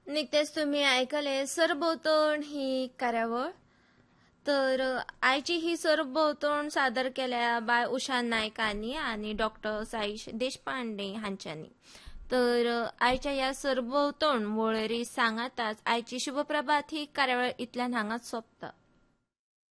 नुकतेच तुम्ही ऐकले सरभोवतण ही कार्यावळ. तर आयची ही सरभोवतण सादर केल्या बाय उषा नायकांनी आणि डॉक्टर साईश देशपांडे हांच्यांनी. तर आयच्या या सरभोवतण वळेरी सांगाताच आयची शुभप्रभात ही कार्यावळ इतल्यान हांगाच सोंपता.